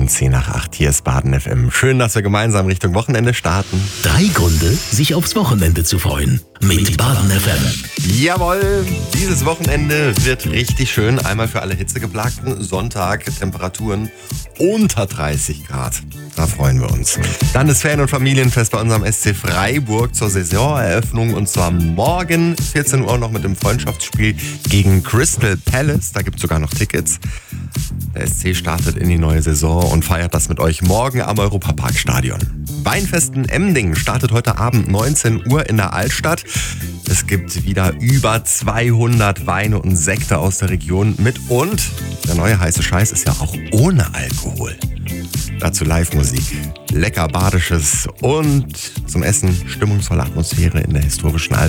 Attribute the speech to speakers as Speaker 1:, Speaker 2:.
Speaker 1: 10 nach 8. Hier ist Baden FM. Schön, dass wir gemeinsam Richtung Wochenende starten.
Speaker 2: 3 Gründe, sich aufs Wochenende zu freuen. Mit Baden FM.
Speaker 1: Jawohl, dieses Wochenende wird richtig schön. Einmal für alle Hitzegeplagten. Sonntag, Temperaturen unter 30 Grad. Da freuen wir uns. Dann das Fan- und Familienfest bei unserem SC Freiburg zur Saisoneröffnung. Und zwar morgen 14 Uhr noch mit dem Freundschaftsspiel gegen Crystal Palace. Da gibt es sogar noch Tickets. Der SC startet in die neue Saison und feiert das mit euch morgen am Europaparkstadion. Weinfest in Emding startet heute Abend 19 Uhr in der Altstadt. Es gibt wieder über 200 Weine und Sekte aus der Region mit und der neue heiße Scheiß ist ja auch ohne Alkohol. Dazu Live-Musik, lecker Badisches und zum Essen stimmungsvolle Atmosphäre in der historischen